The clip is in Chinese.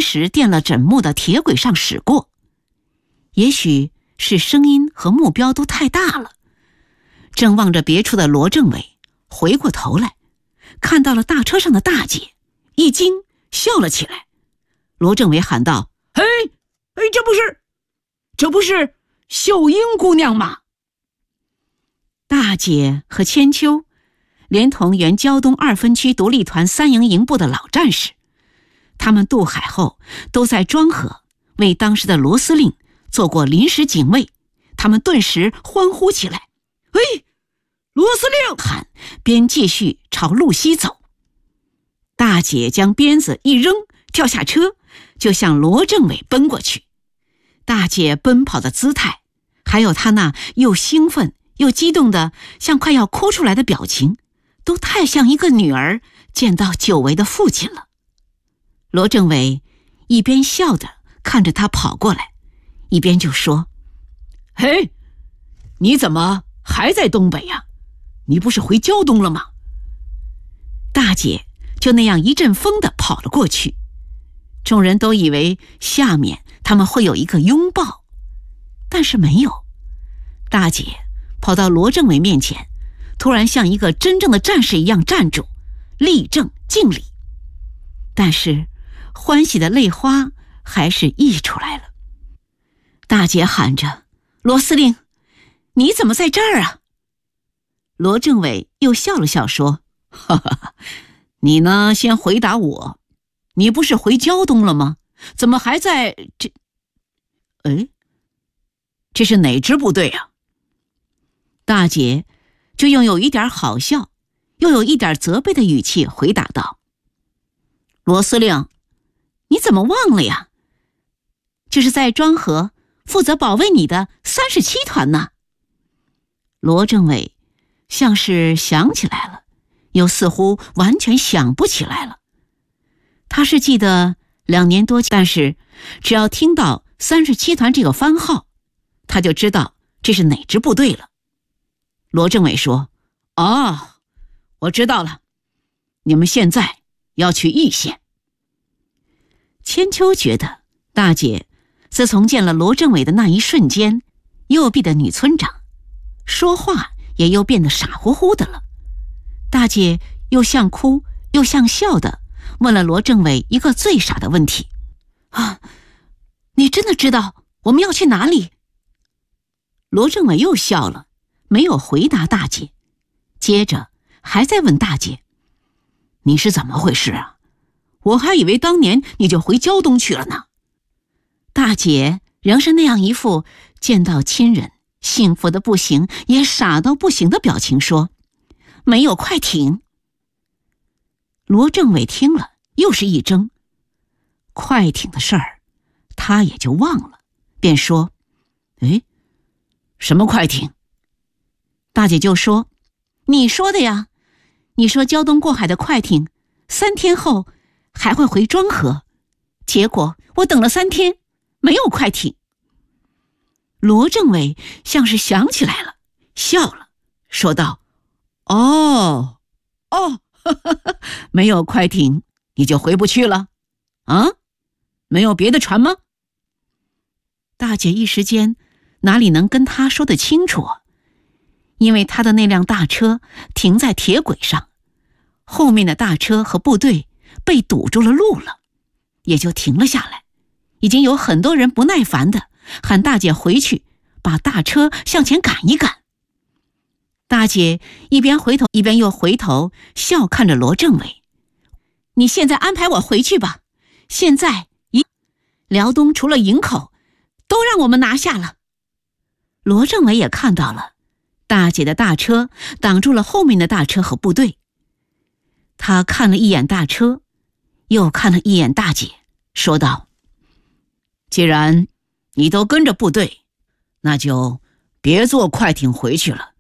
时垫了枕木的铁轨上驶过。也许是声音和目标都太大了，正望着别处的罗政委回过头来，看到了大车上的大姐，一惊，笑了起来。罗政委喊道：嘿，这不是秀英姑娘吗？大姐和千秋连同原胶东2分区独立团3营营部的老战士，他们渡海后都在庄河为当时的罗司令做过临时警卫，他们顿时欢呼起来。嘿，罗司令！喊，边继续朝路西走。大姐将鞭子一扔，跳下车就向罗政委奔过去。大姐奔跑的姿态，还有她那又兴奋又激动的像快要哭出来的表情，都太像一个女儿见到久违的父亲了。罗政委一边笑着看着她跑过来，一边就说：嘿，你怎么还在东北呀？你不是回胶东了吗？大姐就那样一阵风地跑了过去，众人都以为下面他们会有一个拥抱，但是没有。大姐跑到罗政委面前，突然像一个真正的战士一样站住，立正敬礼。但是欢喜的泪花还是溢出来了。大姐喊着：罗司令，你怎么在这儿啊？罗政委又笑了笑说：哈哈，你呢，先回答我，你不是回胶东了吗？怎么还在这？这是哪支部队啊？大姐就用有一点好笑又有一点责备的语气回答道：罗司令，你怎么忘了呀？这是在庄河负责保卫你的37团呢。罗政委像是想起来了，又似乎完全想不起来了。他是记得2年多，但是只要听到37团这个番号，他就知道这是哪支部队了。罗政委说：哦，我知道了，你们现在要去义县。千秋觉得大姐自从见了罗政委的那一瞬间，右臂的女村长说话也又变得傻乎乎的了。大姐又像哭又像笑的问了罗政委一个最傻的问题：啊，你真的知道我们要去哪里？罗政委又笑了，没有回答大姐，接着还在问大姐：你是怎么回事啊？我还以为当年你就回胶东去了呢。大姐仍是那样一副见到亲人幸福的不行也傻到不行的表情说：没有快艇。罗政委听了又是一怔，快艇的事儿他也就忘了，便说：什么快艇？大姐就说：你说的呀，你说胶东过海的快艇3天后还会回庄河，结果我等了3天没有快艇。罗政委像是想起来了，笑了，说道：没有快艇你就回不去了啊？没有别的船吗？大姐一时间哪里能跟他说得清楚啊？因为他的那辆大车停在铁轨上，后面的大车和部队被堵住了路了，也就停了下来。已经有很多人不耐烦的喊大姐回去，把大车向前赶一赶。大姐一边回头一边又回头笑看着罗政委：你现在安排我回去吧，现在辽东除了营口都让我们拿下了。罗政委也看到了大姐的大车挡住了后面的大车和部队，他看了一眼大车，又看了一眼大姐，说道：既然你都跟着部队，那就别坐快艇回去了，